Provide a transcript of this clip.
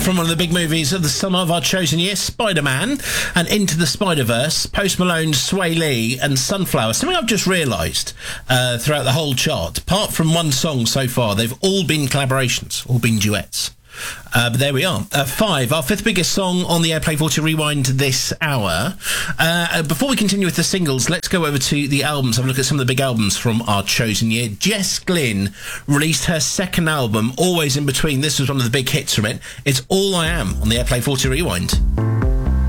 from one of the big movies of the summer of our chosen year, Spider-Man and Into the Spider-Verse, Post Malone, Sway Lee and Sunflower. Something I've just realised throughout the whole chart, apart from one song so far, they've all been collaborations, all been duets. But there we are. 5, our 5th biggest song on the Airplay 40 Rewind this hour. Before we continue with the singles, let's go over to the albums, have a look at some of the big albums from our chosen year. Jess Glynne released her second album, Always in Between. This was one of the big hits from it. It's All I Am on the Airplay 40 Rewind.